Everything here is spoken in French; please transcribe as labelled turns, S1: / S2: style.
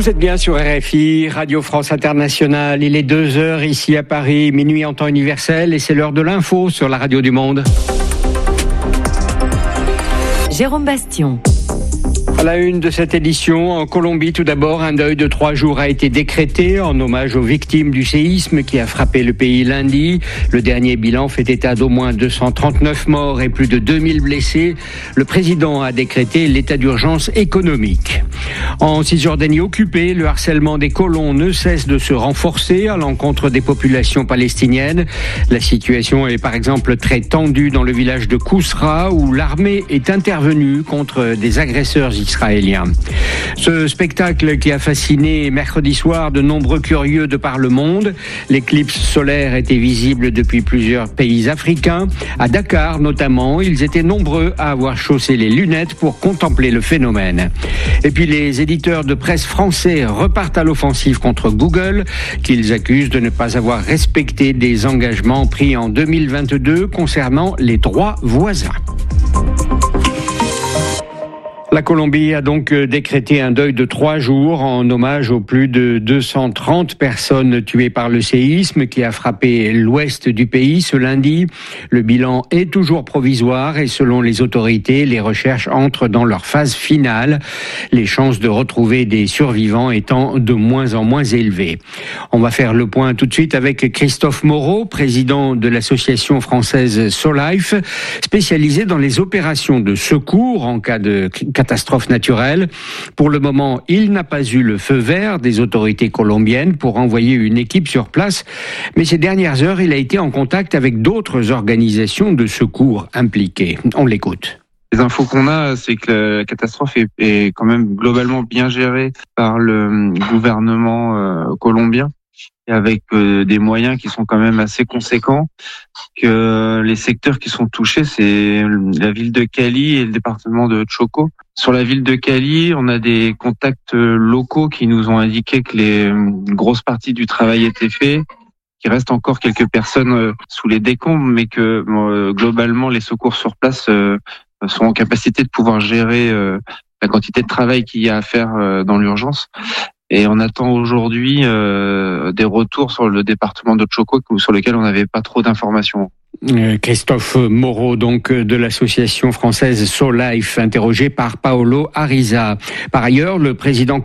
S1: Vous êtes bien sur RFI, Radio France Internationale. Il est 2h ici à Paris, minuit en temps universel, et c'est l'heure de l'info sur la radio du monde.
S2: Jérôme Bastion.
S1: À la une de cette édition, en Colombie, tout d'abord, un deuil de 3 jours a été décrété en hommage aux victimes du séisme qui a frappé le pays lundi. Le dernier bilan fait état d'au moins 239 morts et plus de 2000 blessés. Le président a décrété l'état d'urgence économique. En Cisjordanie occupée, le harcèlement des colons ne cesse de se renforcer à l'encontre des populations palestiniennes. La situation est par exemple très tendue dans le village de Kousra où l'armée est intervenue contre des agresseurs israéliens. Ce spectacle qui a fasciné mercredi soir de nombreux curieux de par le monde. L'éclipse solaire était visible depuis plusieurs pays africains. À Dakar notamment, ils étaient nombreux à avoir chaussé les lunettes pour contempler le phénomène. Et puis les éditeurs de presse français repartent à l'offensive contre Google, qu'ils accusent de ne pas avoir respecté des engagements pris en 2022 concernant les droits voisins. La Colombie a donc décrété un deuil de 3 jours en hommage aux plus de 230 personnes tuées par le séisme qui a frappé l'ouest du pays ce lundi. Le bilan est toujours provisoire et selon les autorités, les recherches entrent dans leur phase finale, les chances de retrouver des survivants étant de moins en moins élevées. On va faire le point tout de suite avec Christophe Moreau, président de l'association française SoLife, spécialisée dans les opérations de secours en cas de catastrophe naturelle. Pour le moment, il n'a pas eu le feu vert des autorités colombiennes pour envoyer une équipe sur place, mais ces dernières heures, il a été en contact avec d'autres organisations de secours impliquées. On l'écoute.
S3: Les infos qu'on a, c'est que la catastrophe est quand même globalement bien gérée par le gouvernement colombien, avec des moyens qui sont quand même assez conséquents, que les secteurs qui sont touchés, c'est la ville de Cali et le département de Chocó. Sur la ville de Cali, on a des contacts locaux qui nous ont indiqué que une grosse partie du travail était fait, qu'il reste encore quelques personnes sous les décombres, mais que globalement les secours sur place sont en capacité de pouvoir gérer la quantité de travail qu'il y a à faire dans l'urgence. Et on attend aujourd'hui des retours sur le département de Chocó sur lequel on n'avait pas trop d'informations.
S1: Christophe Moreau, donc de l'association française SoLife, interrogé par Paolo Ariza. Par ailleurs, le président